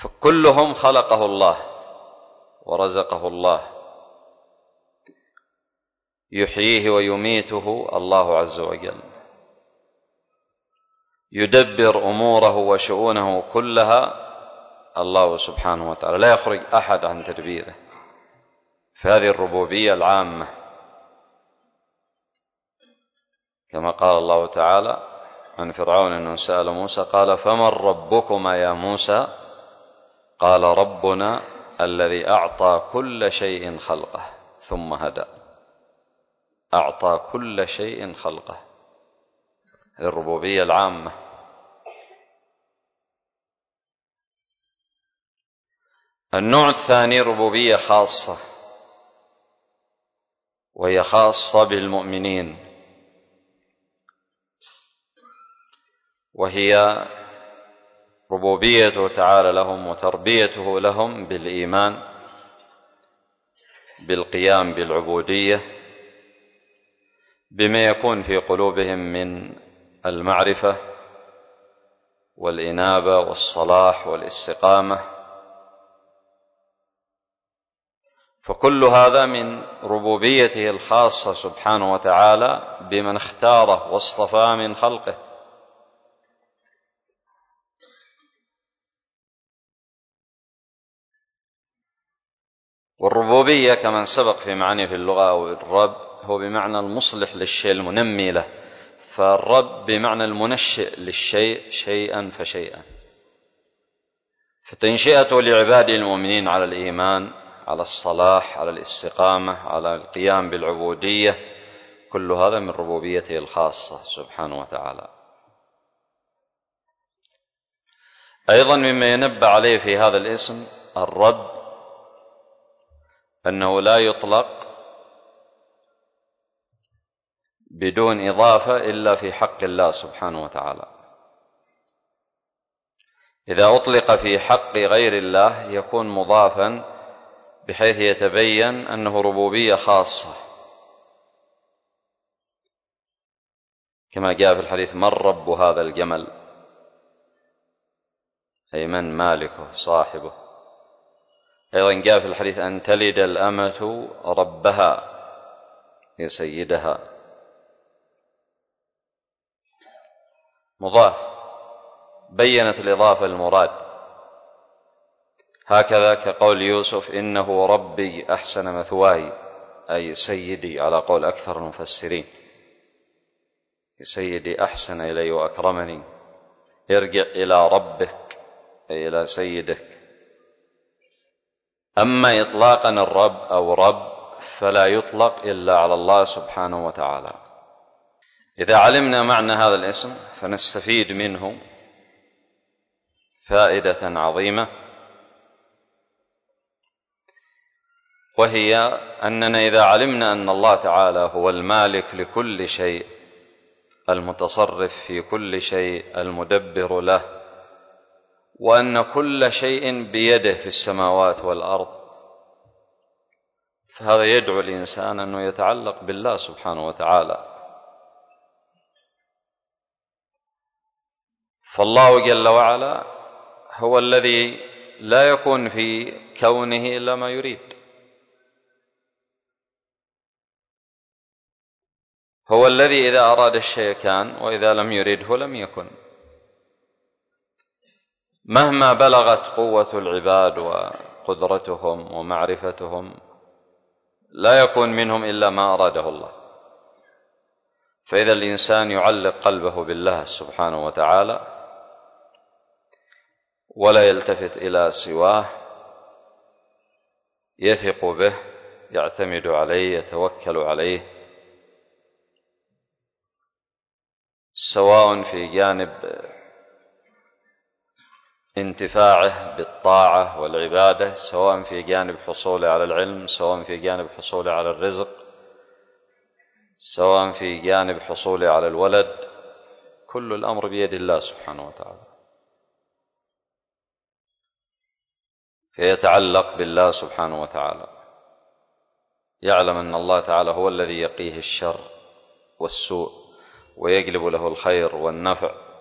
فكلهم خلقه الله ورزقه الله، يحييه ويميته الله عز وجل، يدبر أموره وشؤونه كلها الله سبحانه وتعالى، لا يخرج أحد عن تدبيره. فهذه الربوبية العامة، كما قال الله تعالى عن فرعون أنه سأل موسى قال فمن ربكما يا موسى؟ قال ربنا الذي أعطى كل شيء خلقه ثم هدى. أعطى كل شيء خلقه، الربوبية العامة. النوع الثاني ربوبية خاصة، وهي خاصة بالمؤمنين، وهي ربوبيته تعالى لهم وتربيته لهم بالإيمان، بالقيام بالعبودية، بما يكون في قلوبهم من المعرفة والإنابة والصلاح والاستقامة. فكل هذا من ربوبيته الخاصة سبحانه وتعالى بمن اختاره واصطفاه من خلقه. والربوبية كما سبق في معاني في اللغة أو الرب هو بمعنى المصلح للشيء المنمي له، فالرب بمعنى المنشئ للشيء شيئا فشيئا. فتنشئته لعباده المؤمنين على الإيمان، على الصلاح، على الاستقامة، على القيام بالعبودية، كل هذا من ربوبيته الخاصة سبحانه وتعالى. أيضا مما ينبه عليه في هذا الاسم الرب أنه لا يطلق بدون إضافة إلا في حق الله سبحانه وتعالى. إذا أطلق في حق غير الله يكون مضافا بحيث يتبين أنه ربوبية خاصة، كما جاء في الحديث من رب هذا الجمل، أي من مالكه صاحبه. أيضا جاء في الحديث أن تلد الأمة ربها، هي سيدها، مضاف، بينت الإضافة المراد. هكذا كقول يوسف إنه ربي أحسن مثواي، أي سيدي على قول أكثر المفسرين، سيدي أحسن إلي وأكرمني، ارجع إلى ربك أي إلى سيدك. أما إطلاقا الرب أو رب فلا يطلق إلا على الله سبحانه وتعالى. إذا علمنا معنى هذا الاسم فنستفيد منه فائدة عظيمة، وهي أننا إذا علمنا أن الله تعالى هو المالك لكل شيء، المتصرف في كل شيء، المدبر له، وأن كل شيء بيده في السماوات والأرض، فهذا يدعو الإنسان أنه يتعلق بالله سبحانه وتعالى. فالله جل وعلا هو الذي لا يكون في كونه إلا ما يريد، هو الذي إذا أراد الشيء كان، وإذا لم يرده لم يكن. مهما بلغت قوة العباد وقدرتهم ومعرفتهم لا يكون منهم إلا ما أراده الله. فإذا الإنسان يعلق قلبه بالله سبحانه وتعالى ولا يلتفت إلى سواه، يثق به، يعتمد عليه، يتوكل عليه، سواء في جانب انتفاعه بالطاعة والعبادة، سواء في جانب حصوله على العلم، سواء في جانب حصوله على الرزق، سواء في جانب حصوله على الولد، كل الأمر بيد الله سبحانه وتعالى. فيتعلق بالله سبحانه وتعالى، يعلم أن الله تعالى هو الذي يقيه الشر والسوء ويجلب له الخير والنفع،